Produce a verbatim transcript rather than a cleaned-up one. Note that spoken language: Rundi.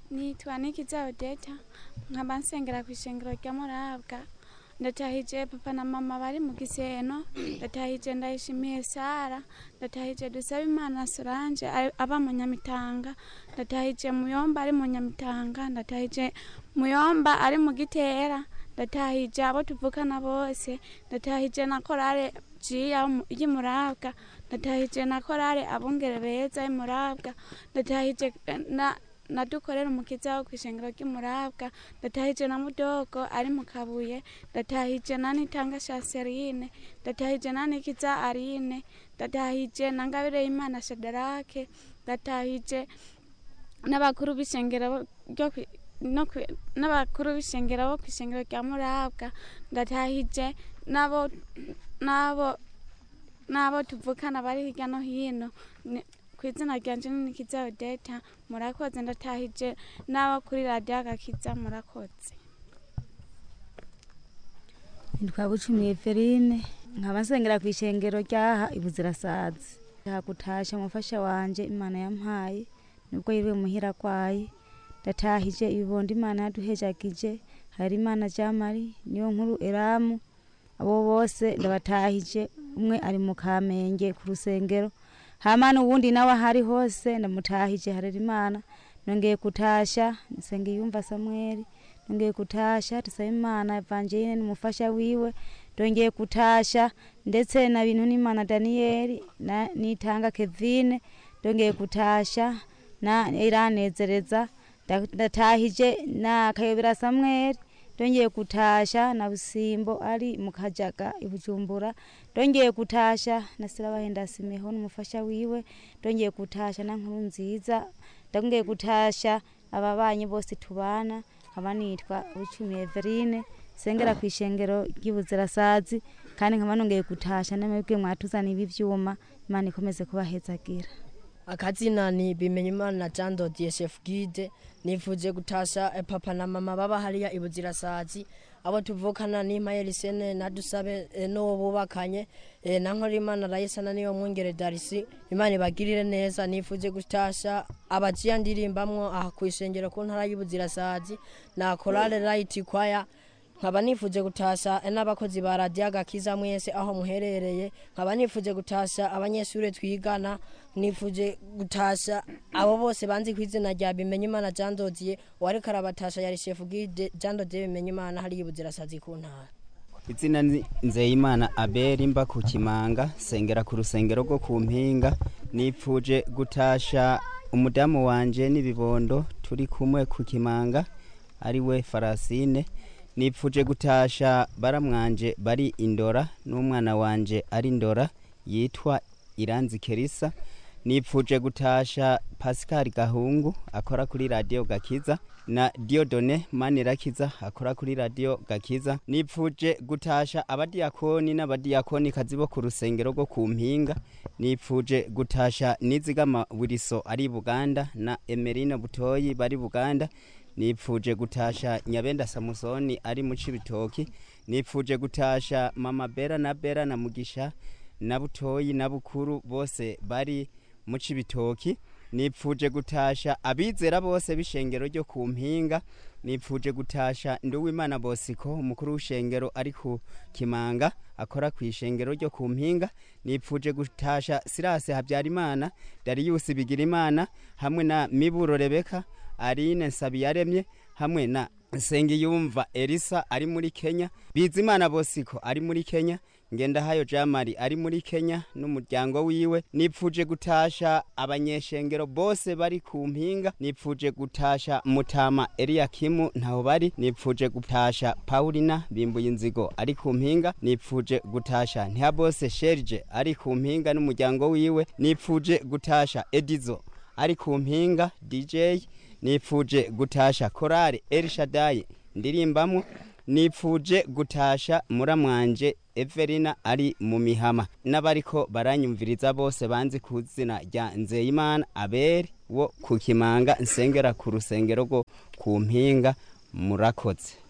Nitwa Nikiza Odeta nkaba nsengera ku ishengero rya Murabwa. Ndatahije papa na mama bari mu Giseno, ndatahije Ndayishimiye Sara, ndatahije Dusabimana Solange aba mu Nyamitanga, ndatahije Muyomba ari mu Nyamitanga, ndatahije Muyomba ari mu Gitera, ndatahije abo tuvukana bose, ndatahije na korale Jiya y'Imurabwa, ndatahije na korale Abungere Beza y'Imurabwa, ndatahije na nadukorera umukiza wo kwishengero ry'Imurabwa, ndatahije na Mudogo ari mu Kabuye, ndatahije na Nitanga Shaserine, ndatahije na Nikiza Arine, ndatahije na Ngabire Imana Shadarake, ndatahije n'abakuru b'ishengero ryo no n'abakuru b'ishengero bo kwishengero rya Murabwa, ndatahije nabo nabo nabo tuvukana bari hirya no hino. Kwizina ryanje Nikiza Odeta, murakoze. Ndatahije n'abo kuri radio Agakiza, murakoze. Ndwa Bucumi Eferine nkaba nsengera kwishengero ryaha Ibuzirasazi. Hakutasha umufasha wanje Imana yampaye nubwo yiriwe muhira kwaye. Ndatahije ibibondo Imana yaduhejagije, hari Imana Jamari niyo nkuru Eramu, abo bose ndabatahije. Umwe ari mu Kamenge ku rusengero, hamana uwundi nawe hari hose ndamutahije. Harerimana nongeye kutasha Nsengiyumva Samuel, nongeye kutasha Dusabimana Evangeline n'umufasha wiwe, ndongeye kutasha ndetse na Bintu n'Imana Daniel na Nitanga Kevine, ndongeye kutasha na Iranezereza, ndatahije na Kayobera Samuel, ndongeye kutasha na Busimbo ari mu Kajaga Ibujumbura, ndongeye kutasha na Sirabahenda Simeho n'umufasha wiwe, ndongeye kutasha na Nkuru Nziza, ndongeye kutasha ababanye bose tubana. Nkaba nitwa Bucumi Eveline sengera kwishengero ry'Ibuzirasazi, kandi nkaba nongeye kutasha namwebwe mwatuzana ibi vyuma. Imana ikomeze kubahezagira. Akazina ni Bimenyimana Jean Dodier Chef Guide. Nifuje gutasha e papa na mama baba hariya Ibuzirasazi, abo tuvukana ni Mayeli Sene na Dusabe e, no bubakanye e, na Nkorimana Raisa na niyo Mwungere Darisi. Imana ibagirire neza. Nifuje gutasha abajiya ndirimbamwo aha kwishengero ku ntara y'Ibuzirasazi na Korale Light Choir. Nkaba nifuje gutasha n'abakozi ba radio Agakiza mwese aho muherereye. Nkaba nifuje gutasha abanyeshure twigana, nifuje gutasha abo bose banzi kwizina rya Bimenyimana Jean Dodier, wari karabatasha yari Chef Guide Jean Dodier Bimenyimana hari Ibuzirasazi ku ntara. Izina Nzeyimana Abeli mba ku Kimanga, sengera ku rusengero rwo ku Mpinga. Nifuje gutasha umudamu wanje n'ibibondo turi kumwe ku Kimanga ari we Farasine. Nipfuje gutasha baramwanje bari Indora n'umwana wanje ari Indora yitwa Iranzi Kerisa. Nipfuje gutasha Pascal Gahungu akora kuri radio Gakiza na Diodone Manirakiza akora kuri radio Gakiza. Nipfuje gutasha abadiakoni n'abadiakoni kazibo ku rusengero rwo ku Mpinga. Nipfuje gutasha Nizigama Wiliso ari Buganda na Emerina Butoyi bari Buganda. Nipfuje gutasha Nyabenda Samusoni ari mu Cibitoki. Nipfuje gutasha Mama Bera na Bera na Mugisha na Butoyi na Bukuru bose bari mu Cibitoki. Nipfuje gutasha abizera bose bishengero ryo ku Mpinga. Nipfuje gutasha Nduwimana Bosiko umukuru w'ishengero ari ku Kimanga akora ku ishengero ryo ku Mpinga. Nipfuje gutasha Sirase Habyarimana, Darius Bigirimana hamwe na Miburo Rebeka, Arine Nsabiyaremye hamwe na Nsengiyumva Elisa ari muri Kenya, Bizimana Bosiko ari muri Kenya, Ngendahayo Jamari ari muri Kenya n'umuryango wiwe. Nipfuje gutasha abanyeshengero bose bari ku Mpinga. Nipfuje gutasha Mutama Eliakimu ntaho bari. Nipfuje gutasha Paulina Bimbuye Inzigo ari ku Mpinga. Nipfuje gutasha Ntihabose Sherje ari ku Mpinga n'umuryango wiwe. Nipfuje gutasha Edizo ari ku Mpinga D J. Nipfuje gutasha Korale Elshadai ndirimbamwo. Nipfuje gutasha muramwanje Everina ari mu Mihama n'abariko baranyumviriza bose banzi kuzina rya Nzeyimana Abeli wo ku Kimanga nsengera ku rusengero rwo ku Mpinga. Murakoze.